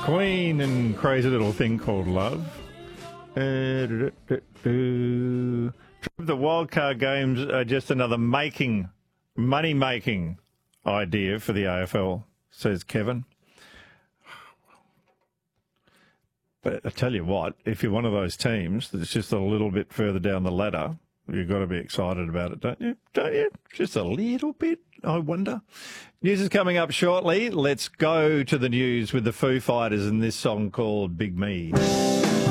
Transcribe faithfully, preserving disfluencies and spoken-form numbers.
Queen and Crazy Little Thing Called Love. Uh, the wildcard games are just another making, money-making idea for the A F L, says Kevin. But I tell you what, if you're one of those teams that's just a little bit further down the ladder, you've got to be excited about it, don't you? Don't you? Just a little bit, I wonder. News is coming up shortly. Let's go to the news with the Foo Fighters and this song called Big Me.